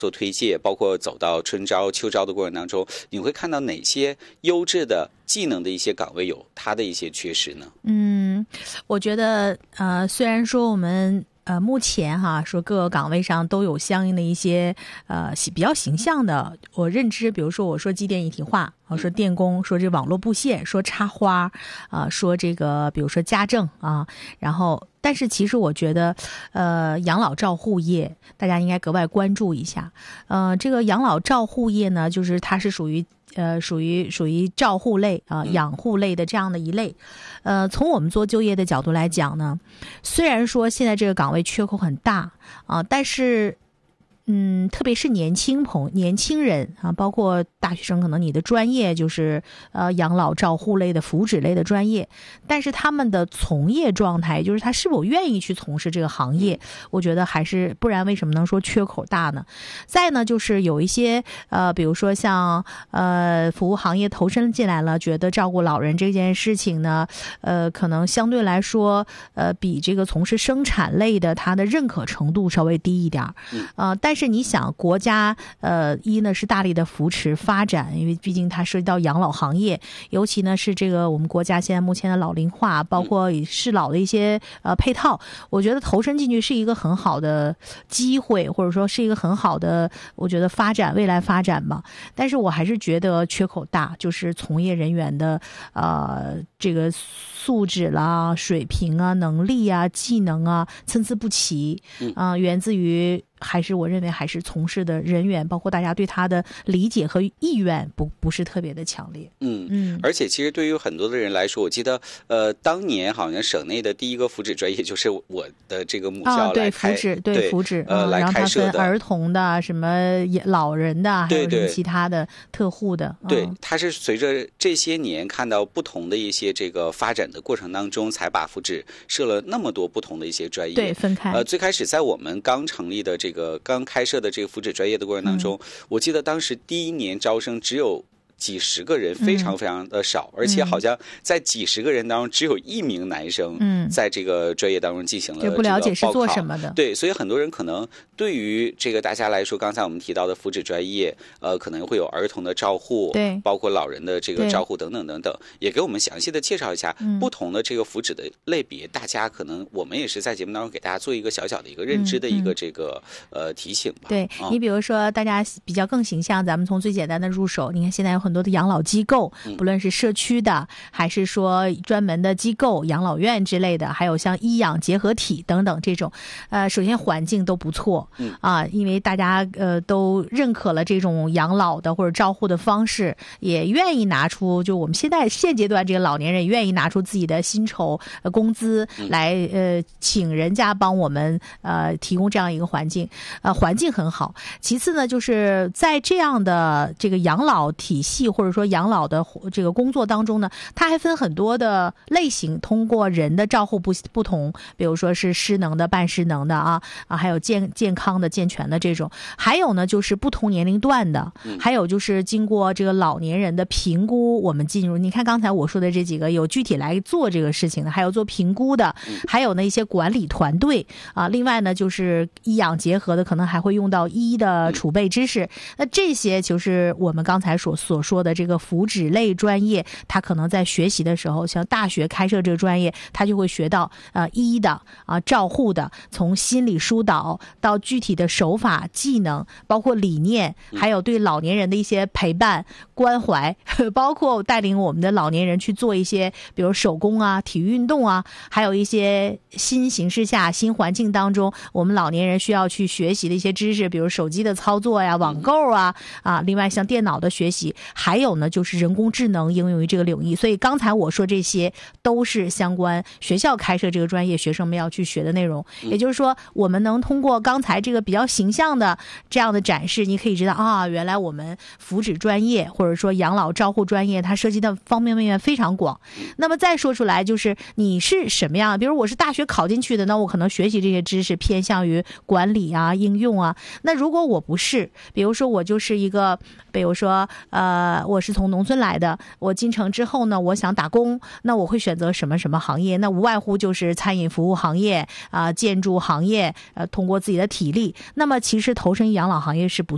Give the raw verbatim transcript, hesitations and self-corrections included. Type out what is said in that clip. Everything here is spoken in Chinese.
做推介，包括走到春招、秋招的过程当中，你会看到哪些优质的技能的一些岗位有它的一些缺失呢？ 嗯，我觉得呃，虽然说我们呃目前哈说各个岗位上都有相应的一些呃比较形象的我认知，比如说我说机电一体化，我说电工，说这网络布线，说插花啊、呃，说这个比如说家政啊，然后但是其实我觉得呃养老照护业大家应该格外关注一下。呃这个养老照护业呢，就是它是属于呃，属于属于照护类啊、呃、养护类的这样的一类。呃，从我们做就业的角度来讲呢，虽然说现在这个岗位缺口很大啊、呃，但是嗯，特别是年轻朋年轻人啊，包括大学生，可能你的专业就是呃养老照护类的福祉类的专业，但是他们的从业状态，就是他是否愿意去从事这个行业，我觉得还是，不然为什么能说缺口大呢？再呢，就是有一些呃，比如说像呃服务行业投身进来了，觉得照顾老人这件事情呢，呃，可能相对来说，呃，比这个从事生产类的它的认可程度稍微低一点，呃，但是你想，国家呃一呢是大力的扶持发展，因为毕竟它涉及到养老行业，尤其呢是这个我们国家现在目前的老龄化，包括适老的一些呃配套，我觉得投身进去是一个很好的机会，或者说是一个很好的，我觉得发展未来发展吧。但是我还是觉得缺口大，就是从业人员的呃这个素质啦、水平啊、能力啊、技能啊参差不齐，啊、呃，源自于。还是我认为还是从事的人员，包括大家对他的理解和意愿不不是特别的强烈。 嗯嗯，而且其实对于很多的人来说，我记得呃当年好像省内的第一个福祉专业就是我的这个母校来开、 啊、对福祉，对, 对福祉呃、嗯、来开设的， 然后它分儿童的、什么老人的，还有什么其他的特护的。 对，嗯、它是随着这些年看到不同的一些这个发展的过程当中，才把福祉设了那么多不同的一些专业。 对，分开。 呃，最开始在我们刚成立的这个。这个刚开设的这个福祉专业的过程当中、嗯、我记得当时第一年招生只有几十个人，非常非常的少、嗯、而且好像在几十个人当中只有一名男生在这个专业当中进行了这个报考、嗯、 就不了解是做什么的。 对，所以很多人可能对于这个大家来说，刚才我们提到的福祉专业呃，可能会有儿童的照护， 对， 包括老人的这个照护等等等等，也给我们详细的介绍一下不同的这个福祉的类别、嗯、大家可能我们也是在节目当中给大家做一个小小的一个认知的一个这个、嗯、呃提醒吧。 对、嗯、你比如说大家比较更形象，咱们从最简单的入手，你看现在有很多的养老机构，不论是社区的还是说专门的机构养老院之类的，还有像医养结合体等等这种，呃，首先环境都不错啊，因为大家呃都认可了这种养老的或者照护的方式，也愿意拿出，就我们现在现阶段这个老年人愿意拿出自己的薪酬、呃、工资来呃请人家帮我们呃提供这样一个环境，呃环境很好。其次呢，就是在这样的这个养老体系或者说养老的这个工作当中呢，它还分很多的类型，通过人的照护不不同，比如说是失能的、半失能的啊啊，还有健健康的、健全的这种，还有呢就是不同年龄段的，还有就是经过这个老年人的评估，我们进入，你看刚才我说的这几个有具体来做这个事情的，还有做评估的，还有呢一些管理团队啊，另外呢就是医养结合的，可能还会用到医的储备知识，那这些就是我们刚才所所说的这个福祉类专业，他可能在学习的时候，像大学开设这个专业，他就会学到呃医的啊照护的，从心理疏导到具体的手法技能，包括理念，还有对老年人的一些陪伴关怀，包括带领我们的老年人去做一些比如手工啊、体育运动啊，还有一些新形势下新环境当中我们老年人需要去学习的一些知识，比如手机的操作呀、网购啊啊，另外像电脑的学习，还有呢就是人工智能应用于这个领域。所以刚才我说这些都是相关学校开设这个专业学生们要去学的内容，也就是说我们能通过刚才这个比较形象的这样的展示，你可以知道啊，原来我们福祉专业或者说养老照护专业它涉及的方面面非常广。那么再说出来就是你是什么样，比如我是大学考进去的，那我可能学习这些知识偏向于管理啊、应用啊。那如果我不是，比如说我就是一个，比如说呃，我是从农村来的，我进城之后呢，我想打工，那我会选择什么什么行业？那无外乎就是餐饮服务行业啊、呃、建筑行业，呃，通过自己的体力。那么其实投身养老行业是不